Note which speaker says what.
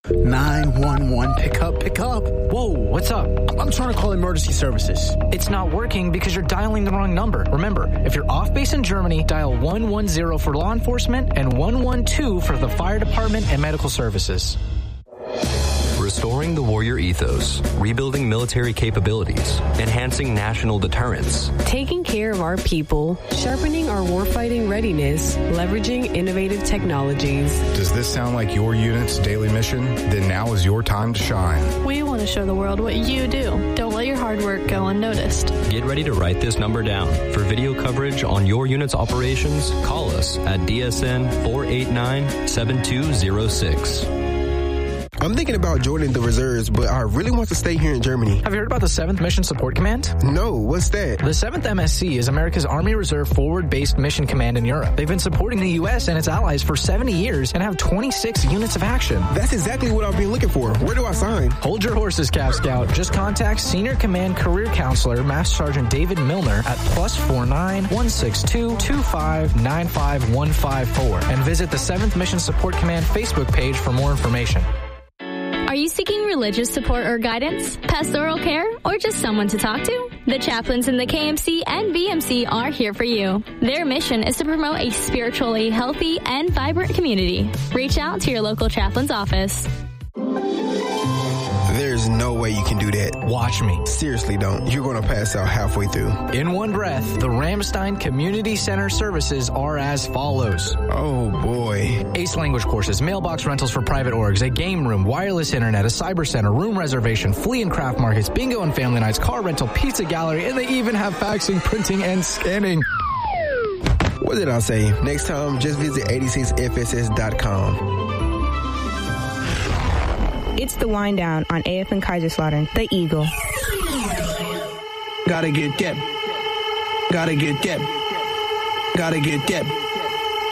Speaker 1: 911, pick up.
Speaker 2: Whoa, what's up?
Speaker 1: I'm trying to call emergency services.
Speaker 2: It's not working because you're dialing the wrong number. Remember, if you're off base in Germany, dial 110 for law enforcement and 112 for the fire department and medical services.
Speaker 3: Restoring the warrior ethos, rebuilding military capabilities, enhancing national deterrence.
Speaker 4: Taking care of our people, sharpening our warfighting readiness, leveraging innovative technologies.
Speaker 5: Does this sound like your unit's daily mission? Then now is your time to shine.
Speaker 6: We want to show the world what you do. Don't let your hard work go unnoticed.
Speaker 3: Get ready to write this number down. For video coverage on your unit's operations, call us at DSN 489-7206.
Speaker 7: I'm thinking about joining the reserves, but I really want to stay here in Germany.
Speaker 2: Have you heard about the 7th Mission Support Command?
Speaker 7: No, what's that?
Speaker 2: The 7th MSC is America's Army Reserve forward-based mission command in Europe. They've been supporting the U.S. and its allies for 70 years and have 26 units of action.
Speaker 7: That's exactly what I've been looking for. Where do I sign?
Speaker 2: Hold your horses, Cav Scout. Just contact Senior Command Career Counselor Master Sergeant David Milner at +49 162 25 95154 and visit the 7th Mission Support Command Facebook page for more information.
Speaker 8: Are you seeking religious support or guidance, pastoral care, or just someone to talk to? The chaplains in the KMC and VMC are here for you. Their mission is to promote a spiritually healthy and vibrant community. Reach out to your local chaplain's office.
Speaker 7: There's no way you can do that.
Speaker 2: Watch me.
Speaker 7: Seriously, don't. You're going to pass out halfway through.
Speaker 2: In one breath, the Ramstein Community Center services are as follows.
Speaker 7: Oh, boy.
Speaker 2: ACE language courses, mailbox rentals for private orgs, a game room, wireless internet, a cyber center, room reservation, flea and craft markets, bingo and family nights, car rental, pizza gallery, and they even have faxing, printing, and scanning.
Speaker 7: What did I say? Next time, just visit 86fss.com.
Speaker 9: It's the wind down on AFN Kaiserslautern, the Eagle.
Speaker 1: Gotta get dip. Gotta get dip. Gotta get dip.